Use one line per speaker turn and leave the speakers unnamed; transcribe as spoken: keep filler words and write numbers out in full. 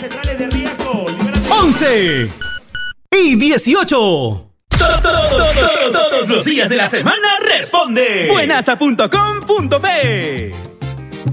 once y dieciocho.
Todos los días de la semana responde buenasa punto com punto pe.